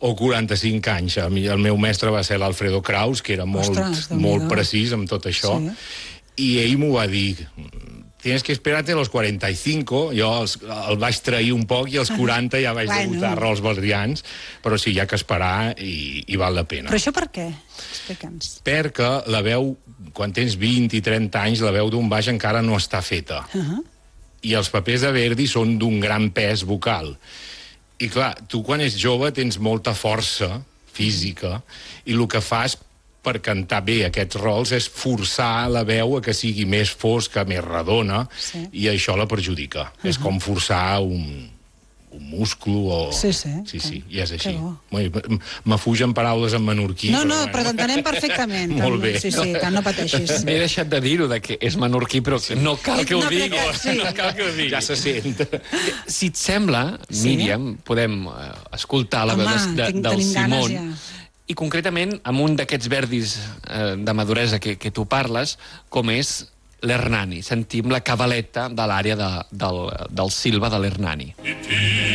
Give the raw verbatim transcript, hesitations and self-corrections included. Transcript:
o quaranta-cinc anys. El meu mestre va ser l'Alfredo Kraus, que era molt, Ostres, molt precís amb tot això, sí. I ell m'ho va dir, tienes que esperarte a los cuarenta y cinco, jo els, el vaig trair un poc i als quaranta ja vaig Bueno. debutar a Rols Valrians, però sí, hi ha que esperar i, i val la pena. Però això per què? Explica'ns. Perquè la veu, quan tens vint i trenta anys, la veu d'un baix encara no està feta. Uh -huh. I els papers de Verdi són d'un gran pes vocal. I clar, tu quan ets jove tens molta força física i el que fas per cantar bé aquests rols és forçar la veu a que sigui més fosca, més redona, sí. I això la perjudica. Uh -huh. És com forçar un, un múscul o... Sí, sí. Sí, sí, i és Que així. bo. M'afugen paraules en menorquí. No, no, bueno. però t'entenem perfectament. Molt bé. Sí, sí, tant no pateixis. M'he deixat de dir-ho, de que és menorquí, però no cal que ho No, crec digui. que sí. No cal que ho digui. Ja se sent. Si et sembla, Míriam, podem eh, escoltar la veu Home, de, de, tinc- del tenim ganes Simón. ja. I concretament amb un d'aquests verdis eh, de maduresa que, que tu parles, com és l'Hernani. Sentim la cabaleta de l'àrea de, del, del Silva de l'Hernani.